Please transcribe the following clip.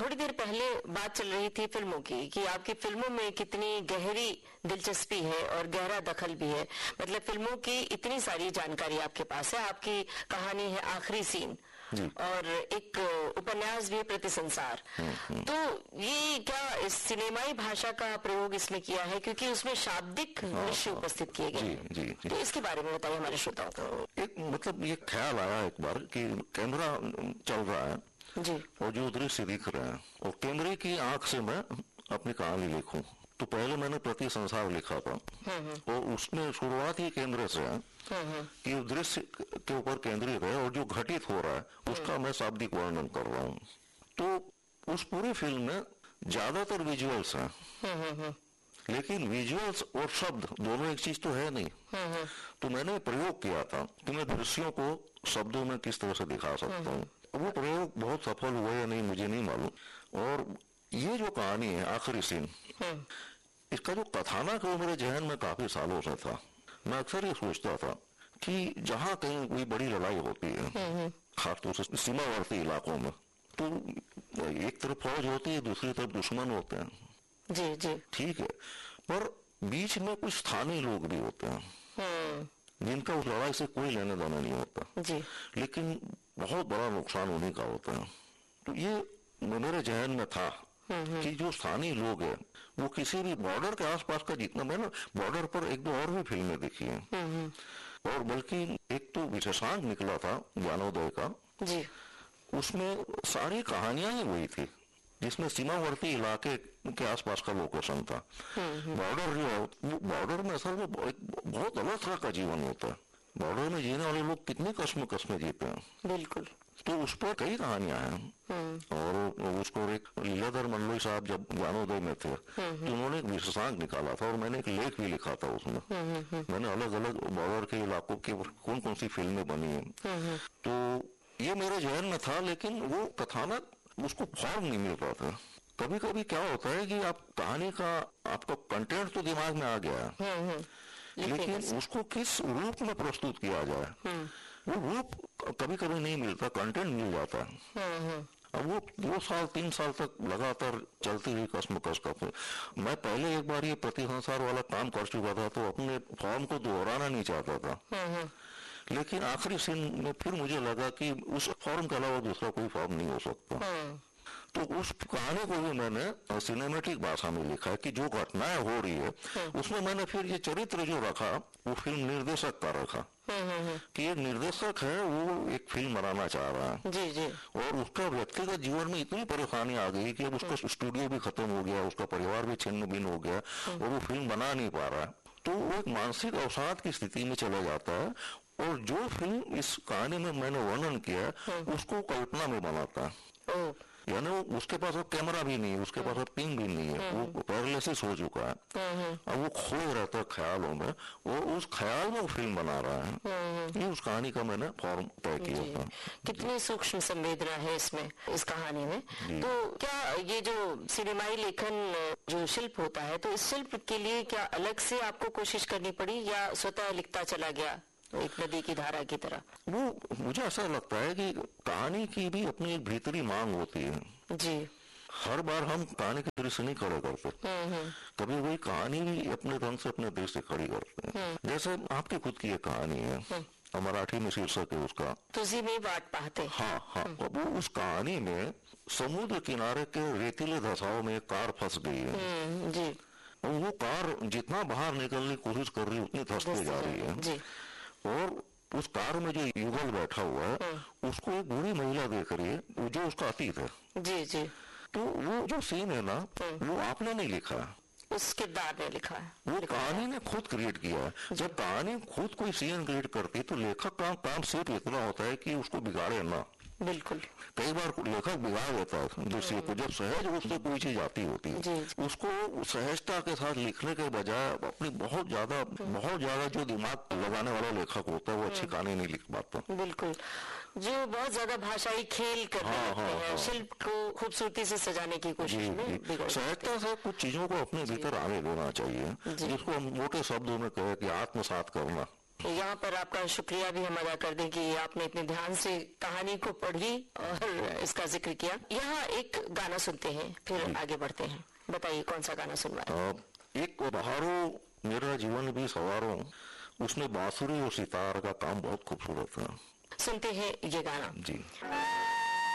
थोड़ी देर पहले बात चल रही थी फिल्मों की, कि आपकी फिल्मों में कितनी गहरी दिलचस्पी है और गहरा दखल भी है। मतलब फिल्मों की इतनी सारी जानकारी आपके पास है। आपकी कहानी है आखिरी सीन और एक उपन्यास भी है प्रति संसार। तो ये क्या इस सिनेमाई भाषा का प्रयोग इसमें किया है, क्योंकि उसमें शाब्दिक दृश्य उपस्थित किए गए। जी। तो इसके बारे में बताइए हमारे श्रोताओं को। एक मतलब ये ख्याल आया एक बार कि कैमरा चल रहा है जी, और जो दृश्य दिख रहे हैं और कैमरे की आंख से मैं अपनी कहानी लिखूं। तो पहले मैंने प्रति संसार लिखा था और उसमें शुरुआत ही केंद्र से है कि दृश्य के ऊपर केंद्रित है और जो घटित हो रहा है उसका मैं शाब्दिक वर्णन कर रहा हूँ। तो उस पूरी फिल्म में ज्यादातर विजुअल्स हैं, लेकिन विजुअल्स और शब्द दोनों एक चीज तो है नहीं। तो मैंने प्रयोग किया था कि मैं दृश्यों को शब्दों में किस तरह से दिखा सकता हूँ। वो प्रयोग बहुत सफल हुआ या नहीं मुझे नहीं मालूम। और ये जो कहानी है आखिरी सीन, इसका जो कथानक है मेरे जहन में काफी सालों से था। मैं अक्सर ये सोचता था कि जहाँ कहीं कोई बड़ी लड़ाई होती है, खासतौर से सीमावर्ती इलाकों में, तो एक तरफ फौज होती है, दूसरी तरफ दुश्मन होते हैं। जी जी, ठीक है, पर बीच में कुछ स्थानीय लोग भी होते हैं जिनका उस लड़ाई से कोई लेना देना नहीं होता जी, लेकिन बहुत बड़ा नुकसान होने का होता है। तो ये मेरे जहन में था कि जो स्थानीय लोग हैं वो किसी भी बॉर्डर के आसपास का, जितना मैंने बॉर्डर पर एक दो और भी फिल्में देखी हैं और बल्कि एक तो विशेषांक निकला था ज्ञानोदय का जी, उसमें सारी कहानियां ही वही थी जिसमें सीमावर्ती इलाके के आसपास का लोकेशन था। बॉर्डर जो है, बॉर्डर में असल में बहुत अलग तरह का जीवन होता है। बॉर्डर में जीने वाले लोग कितनी कस्म जीते हैं। बिल्कुल। तो उस पर कई कहानियां हैं और उसको एक लीलाधर मंडलोई साहब जब ज्ञानोदय में थे तो उन्होंने एक विशेषांक निकाला था और मैंने एक लेख भी लिखा था उसमें। मैंने अलग अलग बॉर्डर के इलाकों की कौन कौन सी फिल्में बनी है। तो ये मेरे जहन में था, लेकिन वो कथानक उसको फॉर्म नहीं मिल रहा था। कभी कभी क्या होता है कि आप कहानी का आपका कंटेंट तो दिमाग में आ गया है, लेकिन उसको किस रूप में प्रस्तुत किया जाए वो रूप कभी कभी नहीं मिलता, कंटेंट मिल जाता है। अब वो 2 साल 3 साल तक लगातार चलती हुई कश्मकश का मैं पहले एक बार ये प्रति संसार वाला काम कर चुका था तो अपने फॉर्म को दोहराना नहीं चाहता था। लेकिन आखिरी सीन में फिर मुझे लगा कि उस फॉर्म के अलावा दूसरा कोई फॉर्म नहीं हो सकता। तो उस कहानी को भी मैंने सिनेमेटिक भाषा में लिखा है कि जो घटनाएं हो रही है उसमें मैंने फिर ये चरित्र जो रखा वो फिल्म निर्देशक का रखा कि एक निर्देशक है वो एक फिल्म बनाना चाह रहा है जी जी, और उसका व्यक्तिगत जीवन में इतनी परेशानी आ गई कि अब उसका स्टूडियो भी खत्म हो गया, उसका परिवार भी छिन्न भिन्न हो गया और वो फिल्म बना नहीं पा रहा है। तो वो एक मानसिक अवसाद की स्थिति में चला जाता है और जो फिल्म इस कहानी में मैंने वर्णन किया उसको कल्पना में बनाता है। यानी उसके पास अब कैमरा भी नहीं है, उसके पास अब पिंग भी नहीं है, वो पैरालिसिस हो चुका है। अब वो खोए रहता है ख्यालों में और उस ख्याल में वो फिल्म बना रहा है। ये उस कहानी का मैंने फॉर्म तय किया था। कितनी सूक्ष्म संवेदना है इसमें, इस कहानी में। तो क्या ये जो सिनेमाई लेखन जो शिल्प होता है, तो इस शिल्प के लिए क्या अलग से आपको कोशिश करनी पड़ी या स्वतः लिखता चला गया एक नदी की धारा की तरह? वो मुझे ऐसा लगता है कि कहानी की भी अपनी एक भीतरी मांग होती है जी। हर बार हम कहानी के दृश्य नहीं खड़े करते, कभी वही कहानी भी अपने ढंग से अपने दृश्य खड़ी करते हैं। जैसे आपकी खुद की एक कहानी है, मराठी में शीर्षक है उसका तुझी में बाट पाते। हाँ, वो उस कहानी में समुद्र किनारे के रेतीले धसाव में एक कार फंस गई है जी, और वो कार जितना बाहर निकलने की कोशिश कर रही है उतनी धंसती जा रही है जी। और उस कार में जो युगल बैठा हुआ है उसको एक बूढ़ी महिला देख रही है जो उसका अतीत है। जी जी। तो वो जो सीन है ना वो आपने नहीं लिखा, उस किरदार ने लिखा है, वो कहानी ने खुद क्रिएट किया है। जब कहानी खुद कोई सीन क्रिएट करती है तो लेखक का काम सिर्फ इतना होता है कि उसको बिगाड़े ना। बिल्कुल। कई बार लेखक बिगाड़ देता है दृश्य को, जब सहज रूप से कोई चीज आती होती है उसको सहजता के साथ लिखने के बजाय अपनी बहुत ज्यादा जो दिमाग लगाने वाला लेखक होता है वो अच्छी कहानी नहीं लिख पाता। बिल्कुल, जो बहुत ज्यादा भाषाई खेल कर रहे हैं, शिल्प को खूबसूरती से सजाने की कोशिश में सहजता से कुछ चीजों को अपने भीतर आने देना चाहिए, जिसको हम मोटे शब्दों में कहे कि आत्मसात करना। यहाँ पर आपका शुक्रिया भी हम अदा कर दें कि आपने इतने ध्यान से कहानी को पढ़ी और इसका जिक्र किया। यहाँ एक गाना सुनते हैं, फिर आगे बढ़ते हैं। बताइए कौन सा गाना सुनवाएं? एक बहारो मेरा जीवन भी सवारो, उसमें बांसुरी और सितार का काम बहुत खूबसूरत है। सुनते हैं ये गाना जी।